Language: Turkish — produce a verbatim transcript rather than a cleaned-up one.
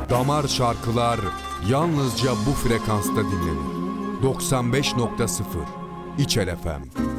Damar şarkılar yalnızca bu frekansta dinlenir. doksan beş nokta sıfır İçel F M.